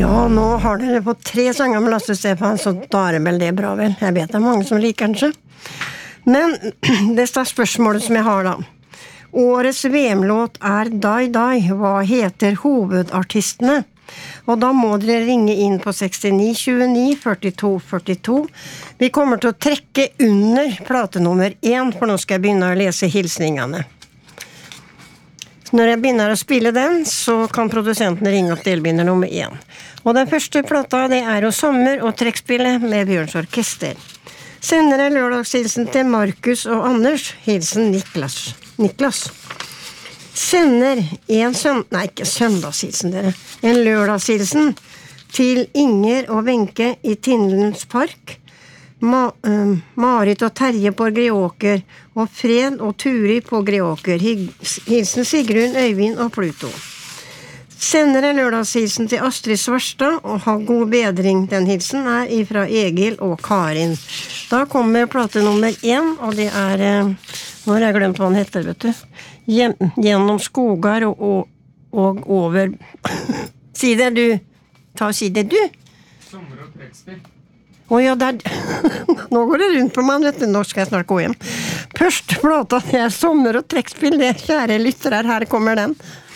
Ja, nå har dere fått 3 sanger med Lasse Stefan, så da det vel det bra vel. Jeg vet det mange som liker den ikke. Men det spørsmålet som jeg har da. Årets VM-låt Die Die. Hva heter hovedartistene? Og da må dere ringe inn på 69 29 42 42. Vi kommer til å trekke under platenummer 1, for nå skal jeg begynne å lese hilsningene. Når jeg begynner å spille den, så kan produsenten ringe opp delbinder nummer 1. Og den første plata, det jo Sommer og trekkspillet med Bjørns Orkester. Sender jeg lørdagshilsen til Markus og Anders, hilsen Niklas. Sender ikke søndagshilsen dere, en lørdagshilsen til Inger og Wenche i Tindlens Park, Marit og Terje på Greåker, og Fred og Turi på Greåker. Hilsen Sigrun, Øyvind og Pluto. Sender en lørdagshilsen til Astrid Svarstad, og ha god bedring. Den hilsen ifra Egil og Karin. Da kommer plate nummer 1, og det nå har jeg glemt hva den heter, vet du. Gjennom skogar og over. Si det du. Si det du. Sommer og trekkspill. Ja, nå går det rundt på meg, vet du. Nå skal jeg snart gå hjem. Første plata, det Sommer og trekkspill, det kjære lyttere, her kommer den.